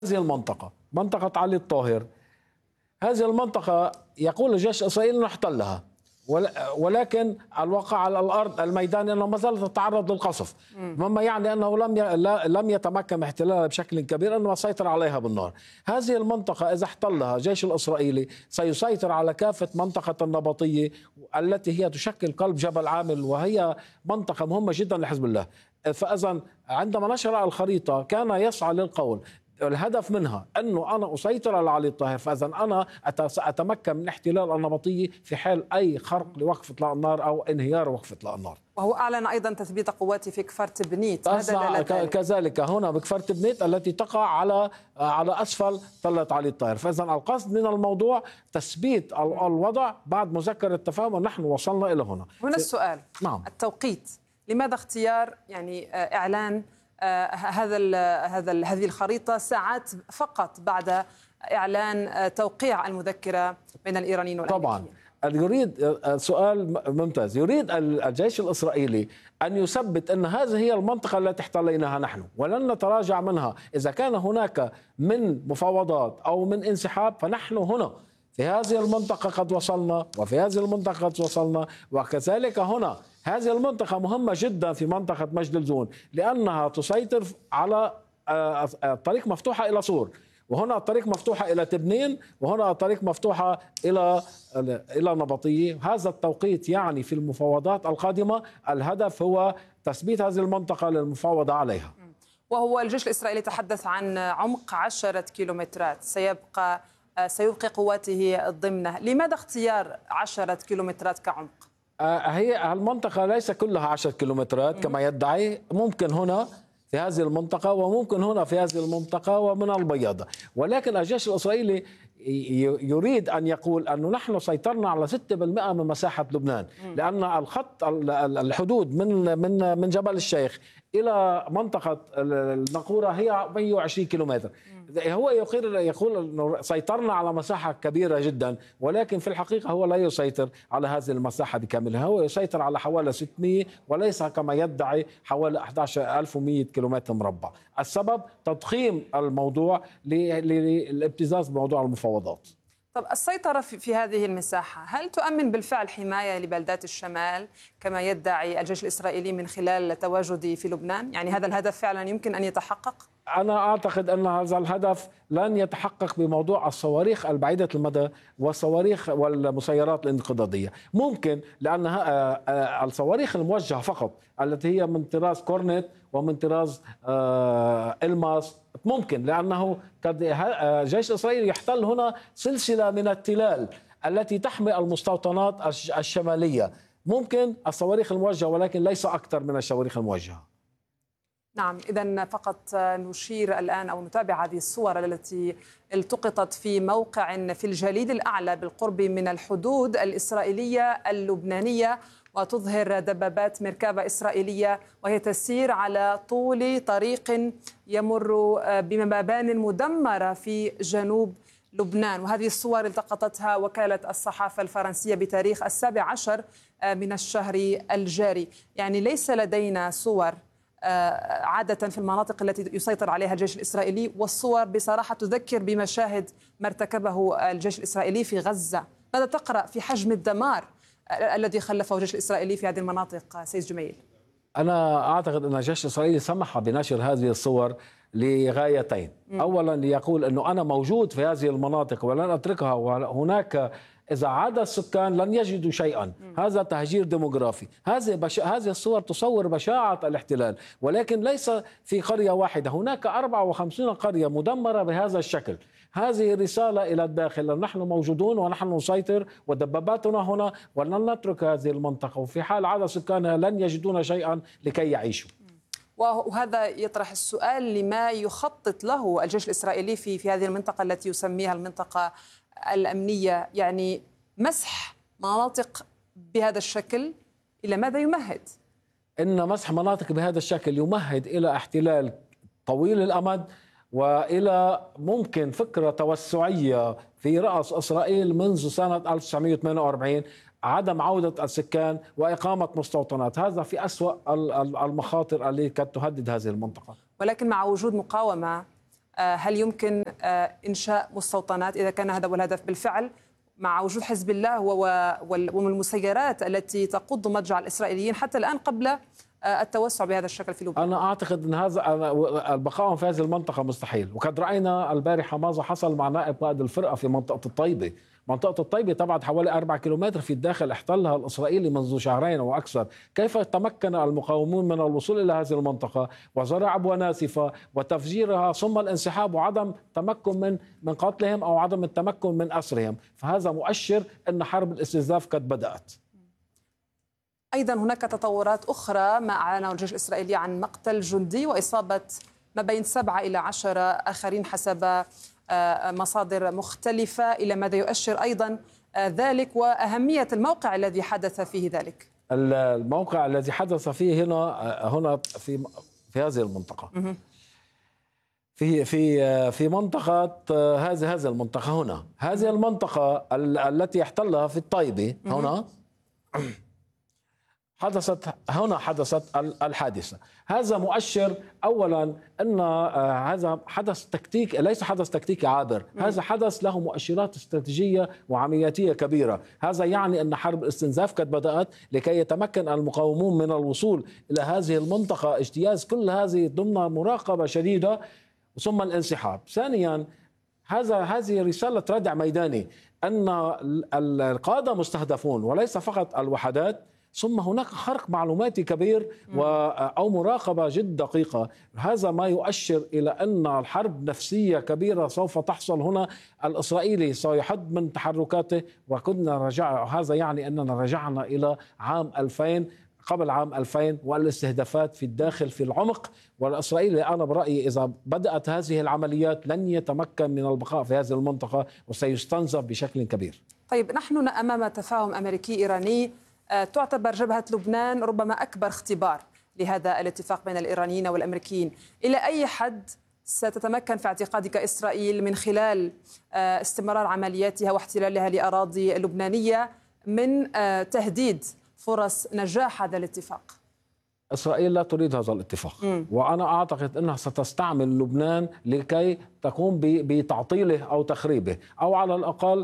هذه المنطقة منطقة علي الطاهر، هذه المنطقة يقول الجيش الإسرائيلي أنه احتلها، ولكن الواقع على الأرض الميداني أنه ما زالت تتعرض للقصف، مما يعني أنه لم يتمكن من احتلالها بشكل كبير، أنه سيطر عليها بالنار. هذه المنطقة إذا احتلها الجيش الإسرائيلي سيسيطر على كافة منطقة النبطية التي هي تشكل قلب جبل عامل، وهي منطقة مهمة جدا لحزب الله. فإذا عندما نشر الخريطة كان يسعى للقول الهدف منها أنه أنا أسيطر على علي الطاهر، فإذا أنا أتمكن من احتلال النبطية في حال أي خرق لوقف إطلاق النار أو انهيار وقف إطلاق النار. وهو أعلن أيضا تثبيت قواته في كفر تبنيت، كذلك هنا بكفر تبنيت التي تقع على أسفل تلة علي الطاهر. فإذا القصد من الموضوع تثبيت الوضع بعد مذكرة التفاهم، ونحن وصلنا إلى هنا. هنا السؤال، نعم. التوقيت، لماذا اختيار إعلان هذه الخريطة ساعات فقط بعد إعلان توقيع المذكرة بين الإيرانيين والأمريكيين؟ طبعا يريد سؤال ممتاز. يريد الجيش الإسرائيلي أن يثبت أن هذه هي المنطقة التي احتليناها نحن ولن نتراجع منها. إذا كان هناك من مفاوضات أو من انسحاب فنحن هنا في هذه المنطقة قد وصلنا، وفي هذه المنطقة قد وصلنا، وكذلك هنا هذه المنطقة مهمة جدا في منطقة مجد الزون لأنها تسيطر على الطريق مفتوحة إلى صور، وهنا الطريق مفتوحة إلى تبنين، وهنا الطريق مفتوحة إلى نبطية. هذا التوقيت يعني في المفاوضات القادمة الهدف هو تثبيت هذه المنطقة للمفاوضة عليها. وهو الجيش الإسرائيلي تحدث عن عمق 10 كيلومترات سيبقي قواته ضمنه. لماذا اختيار 10 كيلومترات كعمق؟ هي المنطقة ليس كلها 10 كيلومترات كما يدعي، ممكن هنا في هذه المنطقة وممكن هنا في هذه المنطقة ومن البياضة، ولكن الجيش الإسرائيلي يريد أن يقول أنه نحن سيطرنا على 6% من مساحة لبنان، لأن الخط الحدود من جبل الشيخ إلى منطقة النقورة هي 120 كيلومتر. هو يقول أنه سيطرنا على مساحة كبيرة جدا، ولكن في الحقيقة هو لا يسيطر على هذه المساحة بكاملها، هو يسيطر على حوالي 600 وليس كما يدعي حوالي 11100 كيلومتر مربع. السبب تضخيم الموضوع للابتزاز بموضوع المفاوضات. طب السيطرة في هذه المساحة هل تؤمن بالفعل حماية لبلدات الشمال كما يدعي الجيش الإسرائيلي من خلال تواجدي في لبنان؟ يعني هذا الهدف فعلا يمكن أن يتحقق؟ أنا أعتقد أن هذا الهدف لن يتحقق بموضوع الصواريخ البعيدة المدى والصواريخ والمسيرات الانقضاضية. ممكن لأن الصواريخ الموجهة فقط التي هي من طراز كورنت ومن طراز إلماس ممكن، لأنه الجيش الإسرائيلي يحتل هنا سلسلة من التلال التي تحمي المستوطنات الشمالية. ممكن الصواريخ الموجهة ولكن ليس أكثر من الصواريخ الموجهة. نعم، إذن فقط نشير الآن أو نتابع هذه الصور التي التقطت في موقع في الجليد الأعلى بالقرب من الحدود الإسرائيلية اللبنانية، وتظهر دبابات مركبة إسرائيلية وهي تسير على طول طريق يمر بمبانٍ مدمرة في جنوب لبنان. وهذه الصور التقطتها وكالة الصحافة الفرنسية بتاريخ 17 من الشهر الجاري. يعني ليس لدينا صور عادة في المناطق التي يسيطر عليها الجيش الإسرائيلي، والصور بصراحة تذكر بمشاهد ما ارتكبه الجيش الإسرائيلي في غزة. ماذا تقرأ في حجم الدمار الذي خلفه الجيش الإسرائيلي في هذه المناطق سيد جميل؟ أنا أعتقد أن الجيش الإسرائيلي سمح بنشر هذه الصور لغايتين. أولا ليقول أنه أنا موجود في هذه المناطق ولن أتركها، وهناك إذا عاد السكان لن يجدوا شيئا. هذا تهجير ديموغرافي. هذه الصور تصور بشاعة الاحتلال، ولكن ليس في قرية واحدة، هناك 54 قرية مدمرة بهذا الشكل. هذه رسالة إلى الداخل، نحن موجودون ونحن نسيطر ودباباتنا هنا ولن نترك هذه المنطقة، وفي حال عاد سكانها لن يجدون شيئا لكي يعيشوا. وهذا يطرح السؤال لما يخطط له الجيش الإسرائيلي في هذه المنطقة التي يسميها المنطقة الأمنية. يعني مسح مناطق بهذا الشكل إلى ماذا يمهد؟ إن مسح مناطق بهذا الشكل يمهد إلى احتلال طويل الأمد وإلى ممكن فكرة توسعية في رأس إسرائيل منذ سنة 1948، عدم عودة السكان وإقامة مستوطنات. هذا في أسوأ المخاطر التي قد تهدد هذه المنطقة. ولكن مع وجود مقاومة هل يمكن إنشاء مستوطنات إذا كان هذا هو الهدف بالفعل مع وجود حزب الله والمسيرات التي تقود مضجع الإسرائيليين حتى الآن قبل التوسع بهذا الشكل في لبنان؟ أنا أعتقد أن هذا البقاء في هذه المنطقة مستحيل، وقد رأينا البارحة ماذا حصل مع نائب قائد الفرقة في منطقة الطيبة. منطقة الطيبة تبعد حوالي 4 كيلومتر في الداخل، احتلها الإسرائيلي منذ شهرين وأكثر. كيف تمكن المقاومون من الوصول إلى هذه المنطقة وزرع أبوة ناسفة وتفجيرها ثم الانسحاب وعدم تمكن من قتلهم أو عدم التمكن من أسرهم؟ فهذا مؤشر أن حرب الاستنزاف قد بدأت. أيضا هناك تطورات أخرى ما أعلنه الجيش الإسرائيلي عن مقتل جندي وإصابة ما بين 7 إلى 10 آخرين حسب مصادر مختلفة. إلى ماذا يؤشر أيضا ذلك وأهمية الموقع الذي حدث فيه ذلك؟ الموقع الذي حدث فيه هنا في هذه المنطقة، في منطقة هذه المنطقة هنا، هذه المنطقة التي احتلها في الطيبة هنا حدثت الحادثة. هذا مؤشر أولا أن هذا حدث تكتيك، ليس حدث تكتيكي عابر، هذا حدث له مؤشرات استراتيجية وعملياتية كبيرة. هذا يعني أن حرب الاستنزاف قد بدأت لكي يتمكن المقاومون من الوصول إلى هذه المنطقة، اجتياز كل هذه ضمن مراقبة شديدة ثم الانسحاب. ثانيا هذه رسالة ردع ميداني أن القادة مستهدفون وليس فقط الوحدات، ثم هناك خرق معلوماتي كبير أو مراقبة جد دقيقة. هذا ما يؤشر إلى أن الحرب نفسية كبيرة سوف تحصل هنا. الإسرائيلي سيحد من تحركاته هذا يعني أننا رجعنا إلى عام 2000 قبل عام 2000 والاستهدافات في الداخل في العمق. والإسرائيلي أنا برأيي إذا بدأت هذه العمليات لن يتمكن من البقاء في هذه المنطقة وسيستنزف بشكل كبير. طيب نحن أمام تفاهم أمريكي إيراني. تعتبر جبهة لبنان ربما أكبر اختبار لهذا الاتفاق بين الإيرانيين والأمريكيين. إلى أي حد ستتمكن في اعتقادك إسرائيل من خلال استمرار عملياتها واحتلالها لأراضي لبنانية من تهديد فرص نجاح هذا الاتفاق؟ إسرائيل لا تريد هذا الاتفاق، وأنا أعتقد أنها ستستعمل لبنان لكي تقوم بتعطيله أو تخريبه أو على الأقل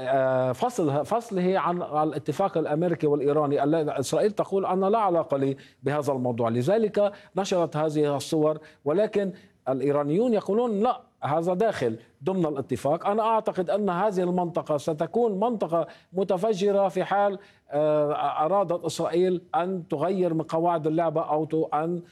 فصله عن الاتفاق الأمريكي والإيراني. إسرائيل تقول أنا لا علاقة لي بهذا الموضوع، لذلك نشرت هذه الصور، ولكن الإيرانيون يقولون لا، هذا داخل ضمن الاتفاق. أنا أعتقد أن هذه المنطقة ستكون منطقة متفجرة في حال أرادت إسرائيل أن تغير من قواعد اللعبة أو أن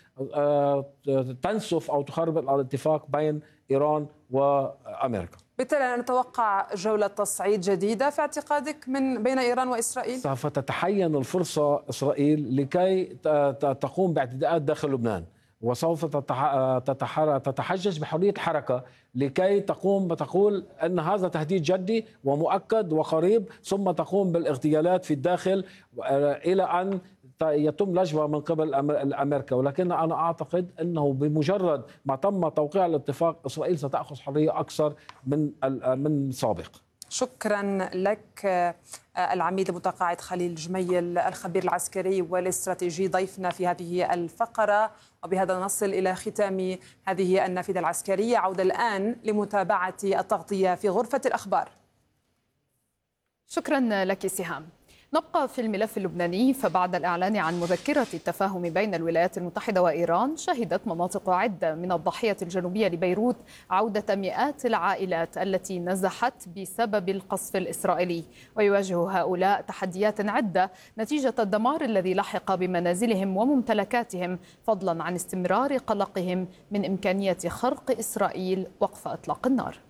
تنسف أو تخرب الاتفاق بين إيران وأمريكا. بالتالي نتوقع جولة تصعيد جديدة في اعتقادك من بين إيران وإسرائيل؟ سوف تتحين الفرصة إسرائيل لكي تقوم باعتداءات داخل لبنان، وسوف تتحجج بحرية الحركة لكي تقول أن هذا تهديد جدي ومؤكد وقريب، ثم تقوم بالاغتيالات في الداخل إلى أن يتم لجوة من قبل أمريكا. ولكن أنا أعتقد أنه بمجرد ما تم توقيع الاتفاق إسرائيل ستأخذ حرية أكثر من سابق. شكرا لك العميد المتقاعد خليل جميل الخبير العسكري والاستراتيجي ضيفنا في هذه الفقرة. وبهذا نصل إلى ختام هذه النافذة العسكرية. عودة الآن لمتابعة التغطية في غرفة الأخبار. شكرا لك سهام. نبقى في الملف اللبناني، فبعد الإعلان عن مذكرة التفاهم بين الولايات المتحدة وإيران، شهدت مناطق عدة من الضاحية الجنوبية لبيروت عودة مئات العائلات التي نزحت بسبب القصف الإسرائيلي، ويواجه هؤلاء تحديات عدة نتيجة الدمار الذي لحق بمنازلهم وممتلكاتهم، فضلا عن استمرار قلقهم من إمكانية خرق إسرائيل وقف إطلاق النار.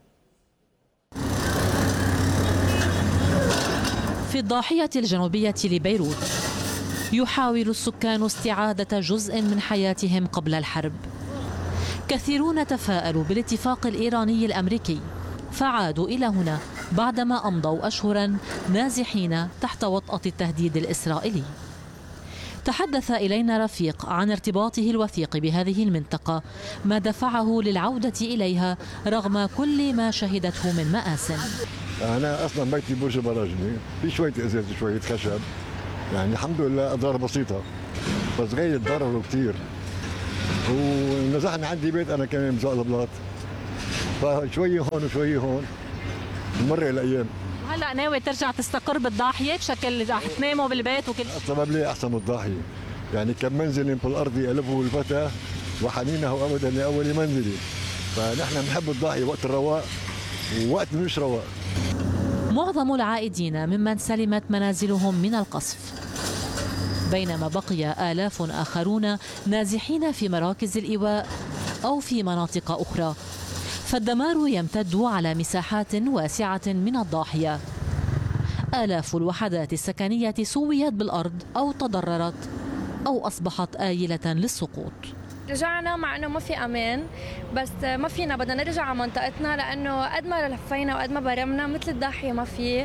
في الضاحية الجنوبية لبيروت يحاول السكان استعادة جزء من حياتهم قبل الحرب. كثيرون تفاءلوا بالاتفاق الإيراني الأمريكي فعادوا إلى هنا بعدما أمضوا أشهرا نازحين تحت وطأة التهديد الإسرائيلي. تحدث إلينا رفيق عن ارتباطه الوثيق بهذه المنطقة، ما دفعه للعودة إليها رغم كل ما شهدته من مآسٍ. أنا أصلا بيتي برج براجني، في شوية إزاز شوية خشب، يعني الحمد لله أضرار بسيطة، بس غير ضرروا كثير. ونزحنا عندي بيت أنا كمان بزق البلاط، فشوي هون وشوي هون بمر الايام. هلا ناوي ترجع تستقر بالضاحيه بشكل رح تناموا بالبيت وكل شيء؟ السبب ليه احسن من الضاحيه، يعني كم منزل بالارض يألفه الفتى وحنينه ابدا لاول منزله، فنحن بنحب الضاحيه وقت الرواق ووقت مش رواق. معظم العائدين ممن سلمت منازلهم من القصف، بينما بقي آلاف آخرون نازحين في مراكز الإيواء أو في مناطق أخرى، فالدمار يمتد على مساحات واسعة من الضاحية. آلاف الوحدات السكنية سويت بالأرض أو تضررت أو أصبحت آيلة للسقوط. رجعنا مع انه ما في امان، بس ما فينا، بدنا نرجع على منطقتنا لانه قد ما لفينا وقد ما برمنا مثل الضاحيه ما في.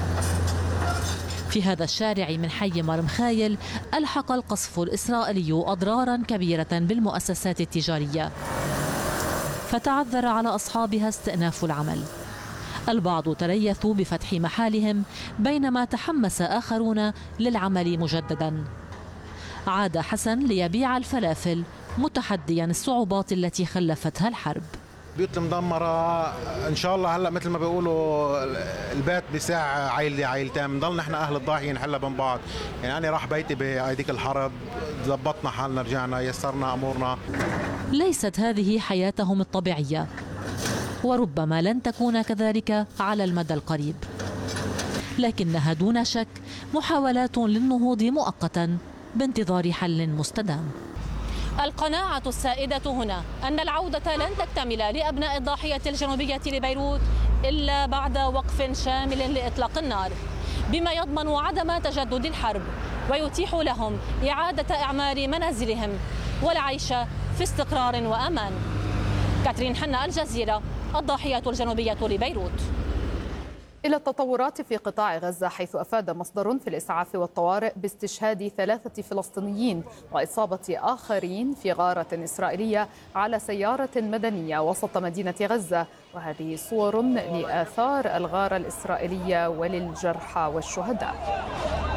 في هذا الشارع من حي مرمخايل ألحق القصف الإسرائيلي أضرارا كبيرة بالمؤسسات التجارية، فتعذر على أصحابها استئناف العمل. البعض تريثوا بفتح محالهم، بينما تحمس آخرون للعمل مجددا. عاد حسن ليبيع الفلافل متحديا الصعوبات التي خلفتها الحرب. بيوت مدمرة إن شاء الله. هلا مثل ما بيقولوا البيت بساع عائلة عائلتين، بنضل نحن أهل الضاحية نحلها بين بعض. يعني أنا راح بيتي بهيديك الحرب، ضبطنا حالنا، رجعنا، يسرنا أمورنا. ليست هذه حياتهم الطبيعية، وربما لن تكون كذلك على المدى القريب، لكنها دون شك محاولات للنهوض مؤقتا بانتظار حل مستدام. القناعة السائدة هنا أن العودة لن تكتمل لأبناء الضاحية الجنوبية لبيروت إلا بعد وقف شامل لإطلاق النار، بما يضمن عدم تجدد الحرب ويتيح لهم إعادة إعمار منازلهم والعيش في استقرار وأمان. كاترين حنا، الجزيرة، الضاحية الجنوبية لبيروت. إلى التطورات في قطاع غزة، حيث أفاد مصدر في الإسعاف والطوارئ باستشهاد 3 فلسطينيين وإصابة آخرين في غارة إسرائيلية على سيارة مدنية وسط مدينة غزة، وهذه صور لآثار الغارة الإسرائيلية وللجرحى والشهداء.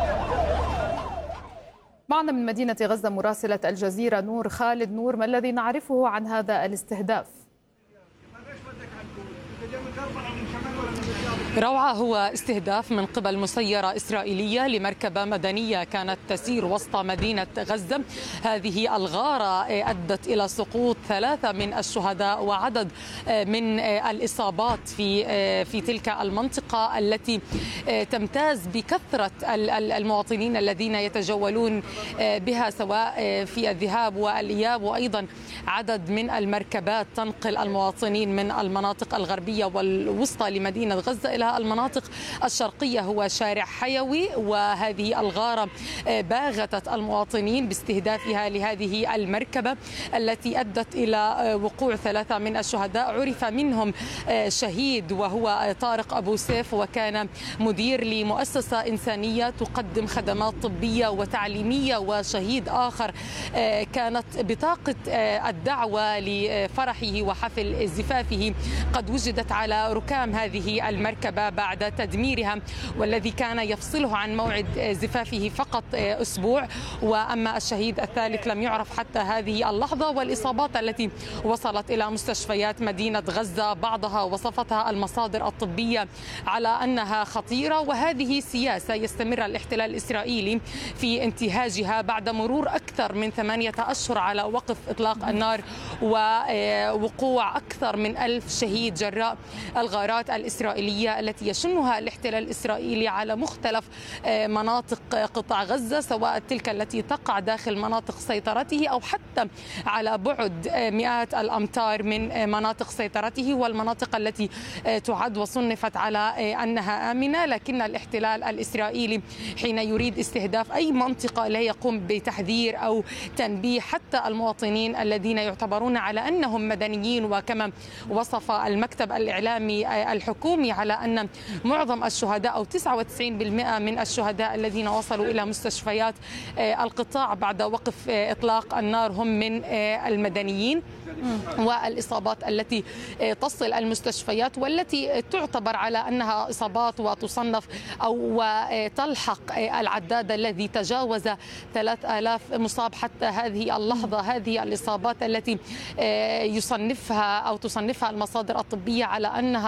معنا من مدينة غزة مراسلة الجزيرة نور خالد. نور، ما الذي نعرفه عن هذا الاستهداف؟ روعة، هو استهداف من قبل مسيرة إسرائيلية لمركبة مدنية كانت تسير وسط مدينة غزة. هذه الغارة أدت إلى سقوط 3 من الشهداء وعدد من الإصابات في تلك المنطقة التي تمتاز بكثرة المواطنين الذين يتجولون بها، سواء في الذهاب والإياب، وأيضا عدد من المركبات تنقل المواطنين من المناطق الغربية والوسطى لمدينة غزة إلى المناطق الشرقية. هو شارع حيوي، وهذه الغارة باغتت المواطنين باستهدافها لهذه المركبة التي أدت إلى وقوع 3 من الشهداء، عرف منهم شهيد وهو طارق أبو سيف، وكان مدير لمؤسسة إنسانية تقدم خدمات طبية وتعليمية، وشهيد آخر كانت بطاقة الدعوة لفرحه وحفل زفافه قد وجدت على ركام هذه المركبة بعد تدميرها، والذي كان يفصله عن موعد زفافه فقط أسبوع. وأما الشهيد الثالث لم يعرف حتى هذه اللحظة. والإصابات التي وصلت إلى مستشفيات مدينة غزة بعضها وصفتها المصادر الطبية على أنها خطيرة، وهذه سياسة يستمر الاحتلال الإسرائيلي في انتهاجها بعد مرور أكثر من 8 أشهر على وقف إطلاق النار ووقوع أكثر من 1000 شهيد جراء الغارات الإسرائيلية التي يشنها الاحتلال الإسرائيلي على مختلف مناطق قطاع غزة، سواء تلك التي تقع داخل مناطق سيطرته أو حتى على بعد مئات الأمتار من مناطق سيطرته، والمناطق التي تعد وصنفت على أنها آمنة. لكن الاحتلال الإسرائيلي حين يريد استهداف أي منطقة لا يقوم بتحذير أو تنبيه حتى المواطنين الذين يعتبرون على أنهم مدنيين، وكما وصف المكتب الإعلامي الحكومي على أن معظم الشهداء أو 99% من الشهداء الذين وصلوا إلى مستشفيات القطاع بعد وقف إطلاق النار هم من المدنيين. والإصابات التي تصل المستشفيات والتي تعتبر على أنها إصابات وتصنف أو تلحق العداد الذي تجاوز 3000 مصاب حتى هذه اللحظة. هذه الإصابات التي تصنفها المصادر الطبية على أنها